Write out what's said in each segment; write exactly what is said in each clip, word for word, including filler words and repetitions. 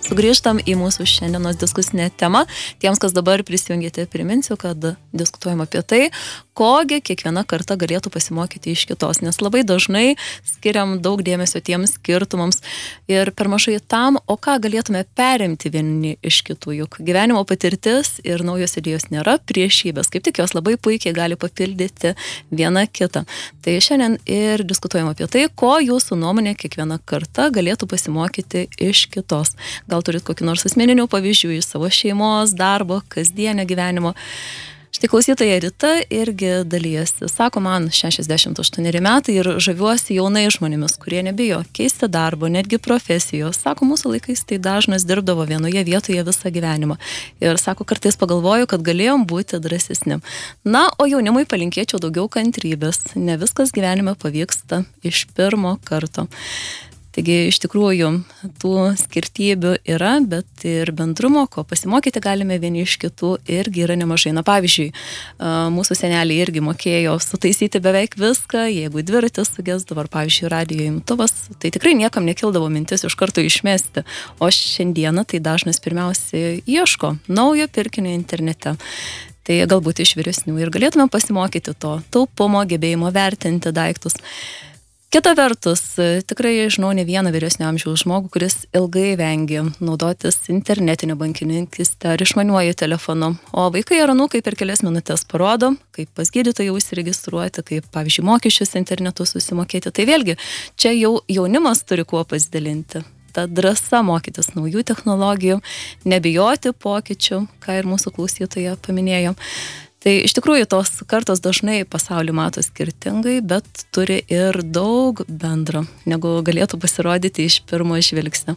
Sugrįžtam į mūsų šiandienos diskusinę temą. Tiems, kas dabar prisijungėte, priminsiu, kad diskutuojam apie tai, kogi kiekviena karta galėtų pasimokyti iš kitos, nes labai dažnai skiriam daug dėmesio tiems skirtumams ir per mažai tam, o ką galėtume perimti vieni iš kitų, juk gyvenimo patirtis ir naujos idėjos nėra priešybės, kaip tik jos labai puikiai gali papildyti vieną kitą. Tai šiandien ir diskutuojam apie tai, ko jūsų nuomonė kiekviena karta galėtų pasimokyti iš kitos. Gal turit kokį nors asmeninių pavyzdžių iš savo šeimos, darbo, kasdienio gyvenimo. Štai klausytoja Rita irgi dalyjasi. Sako, man šešiasdešimt aštuoneri metai ir žaviuosi jaunai žmonėmis, kurie nebijo keisti darbo, netgi profesijos. Sako, mūsų laikais tai dažnas dirbdavo vienoje vietoje visą gyvenimą. Ir sako, kartais pagalvoju, kad galėjom būti drąsesni. Na, o jaunimui palinkėčiau daugiau kantrybės. Ne viskas gyvenime pavyksta iš pirmo karto. Taigi, iš tikrųjų, tų skirtybių yra, bet ir bendrumo, ko pasimokyti galime vieni iš kitų, irgi yra nemažai. Na, pavyzdžiui, mūsų seneliai irgi mokėjo sutaisyti beveik viską, jeigu dviratis sugesdavo, ar, pavyzdžiui, radijo imtuvas, tai tikrai niekam nekildavo mintis iš karto išmesti. O šiandieną tai dažnas pirmiausiai ieško naujo pirkinio internete. Tai galbūt iš vyresnių ir galėtume pasimokyti to taupumo, gebėjimo vertinti daiktus. Kita vertus, tikrai žinau ne vieną vyresnio amžiaus žmogų, kuris ilgai vengia naudotis internetinio bankininkystę ar išmaniuoju telefonu. O vaikai ar anūkai per kelias minutės parodo, kaip pas gydytoją užsiregistruoti, kaip, pavyzdžiui, mokesčius internetu susimokėti. Tai vėlgi, čia jau jaunimas turi kuo pasidalinti. Ta drąsa mokytis naujų technologijų, nebijoti pokyčių, ką ir mūsų klausytoja paminėjo. Tai iš tikrųjų tos kartos dažnai pasaulį mato skirtingai, bet turi ir daug bendro, negu galėtų pasirodyti iš pirmo žvilgsnio.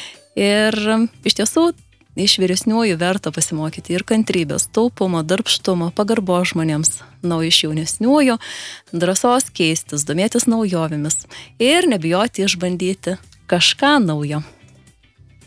Ir iš tiesų iš vyresniųjų verta pasimokyti ir kantrybės, taupumo, darbštumo, pagarbo žmonėms, na, iš jaunesniųjų drąsos keistis, domėtis naujovėmis ir nebijoti išbandyti kažką naujo.